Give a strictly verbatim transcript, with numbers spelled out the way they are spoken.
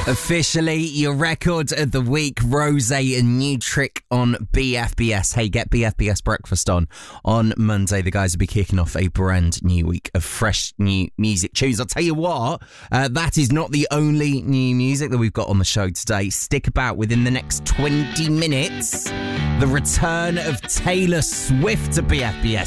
Officially, your record of the week, Rose, a new trick on B F B S. Hey, get B F B S breakfast on. On Monday, the guys will be kicking off a brand new week of fresh new music tunes. I'll tell you what, uh, that is not the only new music that we've got on the show today. Stick about within the next twenty minutes. The return of Taylor Swift to B F B S.